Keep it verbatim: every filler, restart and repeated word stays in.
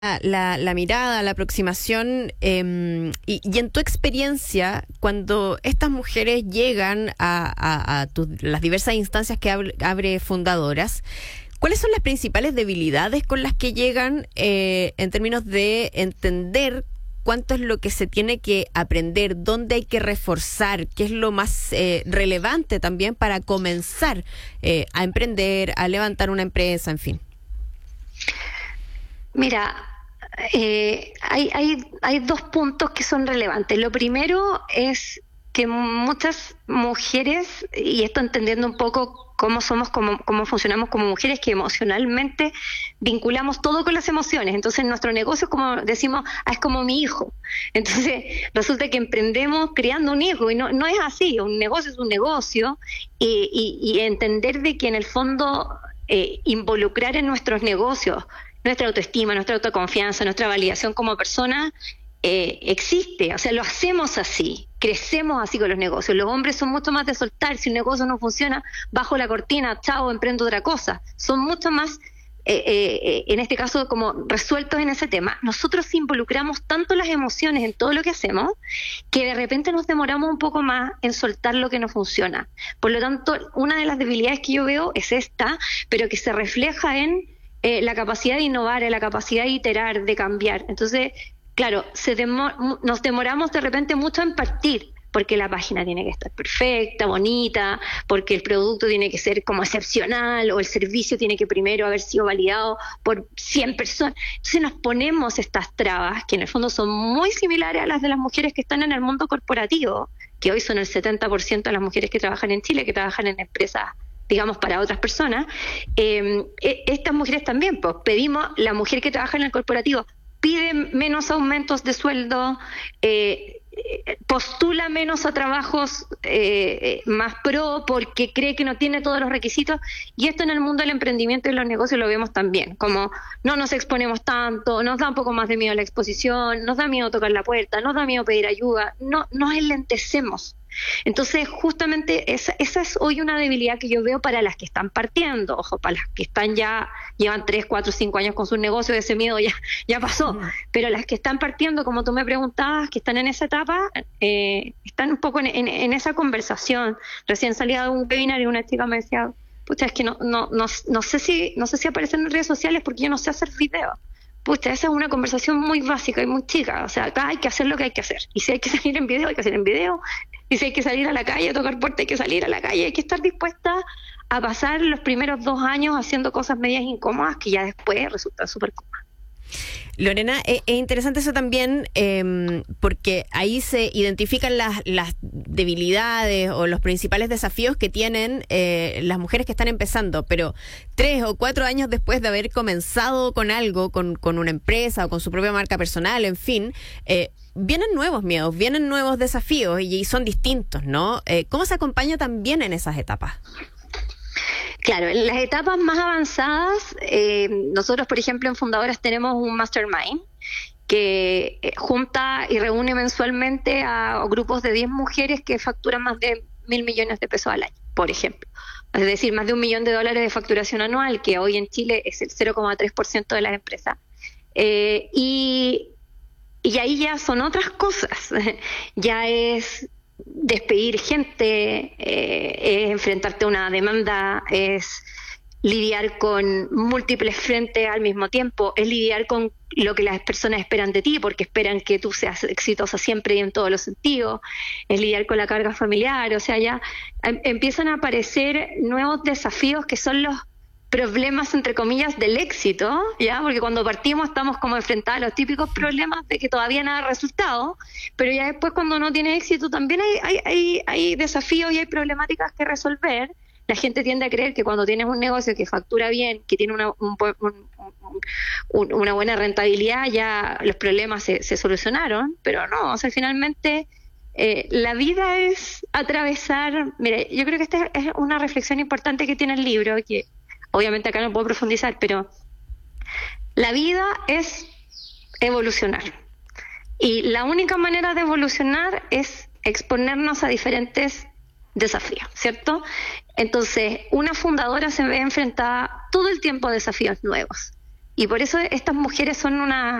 la, la mirada, la aproximación eh, y, y en tu experiencia, cuando estas mujeres llegan a, a, a tus, las diversas instancias que abre, abre Fundadoras, ¿cuáles son las principales debilidades con las que llegan eh, en términos de entender cuánto es lo que se tiene que aprender, dónde hay que reforzar, qué es lo más eh, relevante también para comenzar eh, a emprender, a levantar una empresa, en fin? Mira, eh, hay, hay, hay dos puntos que son relevantes. Lo primero es que muchas mujeres, y esto entendiendo un poco cómo somos, cómo, cómo funcionamos como mujeres, que emocionalmente vinculamos todo con las emociones. Entonces nuestro negocio es como, decimos, ah, es como mi hijo. Entonces resulta que emprendemos criando un hijo, y no, no es así. Un negocio es un negocio, y, y, y entender de que en el fondo eh, involucrar en nuestros negocios nuestra autoestima, nuestra autoconfianza, nuestra validación como persona eh, existe, o sea, lo hacemos así, crecemos así con los negocios. Los hombres son mucho más de soltar. Si un negocio no funciona, bajo la cortina, chao, emprendo otra cosa. Son mucho más, eh, eh, en este caso, como resueltos en ese tema. Nosotros involucramos tanto las emociones en todo lo que hacemos que de repente nos demoramos un poco más en soltar lo que no funciona. Por lo tanto, una de las debilidades que yo veo es esta, pero que se refleja en Eh, la capacidad de innovar, la capacidad de iterar, de cambiar. Entonces, claro, se demo- nos demoramos de repente mucho en partir, porque la página tiene que estar perfecta, bonita, porque el producto tiene que ser como excepcional, o el servicio tiene que primero haber sido validado por cien personas. Entonces nos ponemos estas trabas, que en el fondo son muy similares a las de las mujeres que están en el mundo corporativo, que hoy son el setenta por ciento de las mujeres que trabajan en Chile, que trabajan en empresas, digamos, para otras personas. Eh, estas mujeres también, pues, pedimos, la mujer que trabaja en el corporativo pide menos aumentos de sueldo, eh, postula menos a trabajos eh, más pro porque cree que no tiene todos los requisitos, y esto en el mundo del emprendimiento y los negocios lo vemos también, como no nos exponemos tanto, nos da un poco más de miedo la exposición, nos da miedo tocar la puerta, nos da miedo pedir ayuda, no nos enlentecemos. Entonces, justamente esa, esa es hoy una debilidad que yo veo para las que están partiendo. Ojo, para las que están ya, llevan tres, cuatro, cinco años con sus negocios, ese miedo ya, ya pasó. Uh-huh. Pero las que están partiendo, como tú me preguntabas, que están en esa etapa, eh, están un poco en, en, en esa conversación. Recién salía de un webinar y una chica me decía, pucha, es que no, no, no, no sé si, no sé si aparecen en redes sociales porque yo no sé hacer videos. Pucha, esa es una conversación muy básica y muy chica. O sea, acá hay que hacer lo que hay que hacer. Y si hay que salir en video, hay que hacer en video. Y si hay que salir a la calle a tocar puertas, hay que salir a la calle. Hay que estar dispuesta a pasar los primeros dos años haciendo cosas medias incómodas que ya después resultan súper cómodas. Lorena, es, es interesante eso también, eh, porque ahí se identifican las, las debilidades o los principales desafíos que tienen eh, las mujeres que están empezando, pero tres o cuatro años después de haber comenzado con algo, con, con una empresa o con su propia marca personal, en fin, eh, vienen nuevos miedos, vienen nuevos desafíos y, y son distintos, ¿no? Eh, ¿Cómo se acompaña también en esas etapas? Claro, en las etapas más avanzadas, eh, nosotros, por ejemplo, en Fundadoras tenemos un mastermind que eh, junta y reúne mensualmente a grupos de diez mujeres que facturan más de mil millones de pesos al año, por ejemplo. Es decir, más de un millón de dólares de facturación anual, que hoy en Chile es el cero coma tres por ciento de las empresas. Eh, y, y ahí ya son otras cosas. Ya es despedir gente, eh, es enfrentarte a una demanda, es lidiar con múltiples frentes al mismo tiempo, es lidiar con lo que las personas esperan de ti, porque esperan que tú seas exitosa siempre y en todos los sentidos, es lidiar con la carga familiar. O sea, ya em- empiezan a aparecer nuevos desafíos que son los problemas, entre comillas, del éxito, ya, porque cuando partimos estamos como enfrentados a los típicos problemas de que todavía nada ha resultado, pero ya después, cuando uno tiene éxito, también hay, hay, hay, hay desafíos y hay problemáticas que resolver. La gente tiende a creer que cuando tienes un negocio que factura bien, que tiene una, un, un, un, una buena rentabilidad, ya los problemas se, se solucionaron, pero no, o sea, finalmente eh, la vida es atravesar. Mira, yo creo que esta es una reflexión importante que tiene el libro, que obviamente acá no puedo profundizar, pero la vida es evolucionar. Y la única manera de evolucionar es exponernos a diferentes desafíos, ¿cierto? Entonces, una fundadora se ve enfrentada todo el tiempo a desafíos nuevos. Y por eso estas mujeres son una,